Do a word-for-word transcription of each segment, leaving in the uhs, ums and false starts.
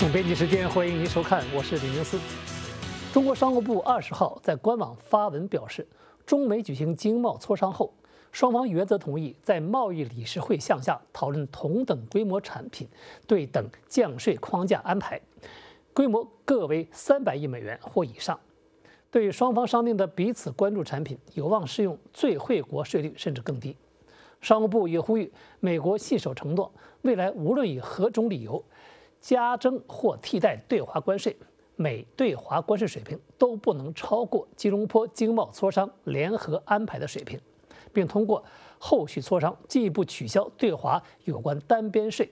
总编辑时间，欢迎您收看，我是李明思。中国商务部二十号在官网发文表示，中美举行经贸磋商后，双方原则同意在贸易理事会项下讨论同等规模产品对等降税框架安排，规模各为三百亿美元或以上。对双方商定的彼此关注产品，有望适用最惠国税率甚至更低。商务部也呼吁美国信守承诺，未来无论以何种理由加征或替代对华关税，美对华关税水平都不能超过吉隆坡经贸磋商联合安排的水平，并通过后续磋商进一步取消对华有关单边税，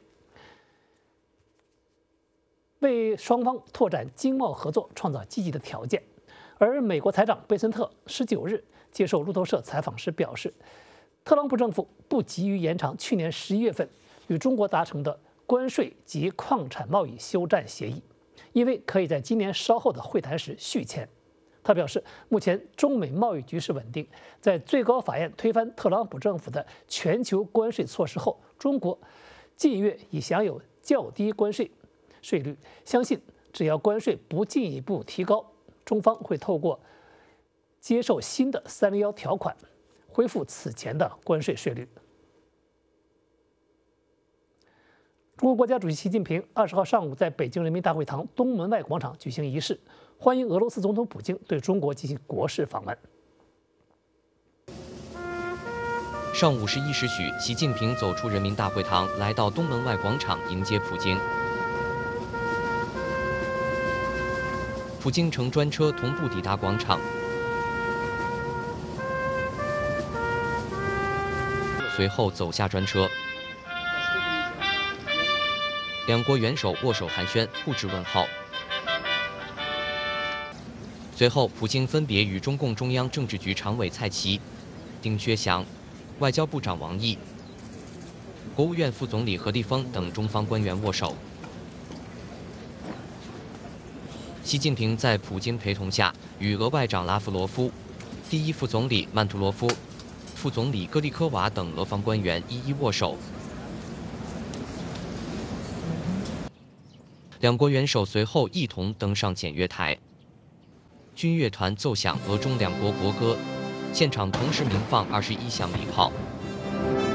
为双方拓展经贸合作创造积极的条件。而美国财长贝森特十九日接受路透社采访时表示，特朗普政府不急于延长去年十一月份与中国达成的关税及矿产贸易休战协议，因为可以在今年稍后的会谈时续签。他表示，目前中美贸易局势稳定，在最高法院推翻特朗普政府的全球关税措施后，中国近月已享有较低关税税率，相信只要关税不进一步提高，中方会透过接受新的三零一条款，恢复此前的关税税率。中国国家主席习近平二十号上午在北京人民大会堂东门外广场举行仪式，欢迎俄罗斯总统普京对中国进行国事访问。 上午十一时许，习近平走出人民大会堂，来到东门外广场迎接普京。普京乘专车同步抵达广场，随后走下专车。两国元首握手寒暄，互致问候。随后，普京分别与中共中央政治局常委蔡奇、丁薛祥、外交部长王毅、国务院副总理何立峰等中方官员握手。习近平在普京陪同下，与俄外长拉夫罗夫、第一副总理曼图罗夫、副总理戈利科娃等俄方官员一一握手。两国元首随后一同登上检阅台，军乐团奏响俄中两国国歌，现场同时鸣放二十一响礼炮。